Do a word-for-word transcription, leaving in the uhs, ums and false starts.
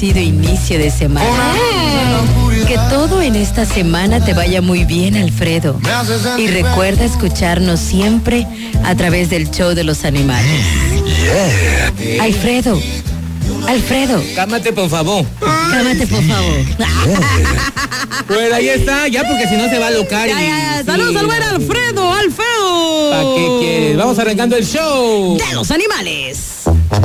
bendecido inicio de semana. Que todo en esta semana te vaya muy bien, Alfredo. Y recuerda escucharnos siempre a través del show de los animales. Yeah. Alfredo, Alfredo. Cámate, por favor. Cámate, por favor. Pues ahí está, ya, porque si no se va a locar. Ya, ya, ya. Sí. Saludos al buen Alfredo, Alfredo. ¿Para qué quieres? Vamos arrancando el show De los animales.